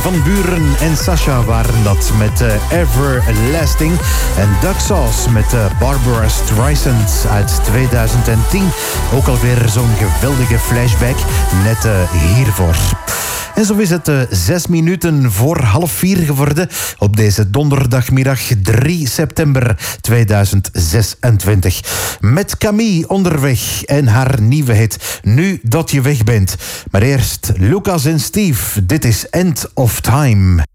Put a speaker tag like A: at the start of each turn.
A: van Buren en Sasha waren dat met Everlasting. En Duck Sauce met Barbara Streisand uit 2010. Ook alweer zo'n geweldige flashback, net hiervoor. En zo is het 6 minuten voor 3:30 geworden op deze donderdagmiddag 3 september 2026. Met Camille onderweg en haar nieuwe hit Nu dat je weg bent. Maar eerst Lucas en Steve, dit is End of Time.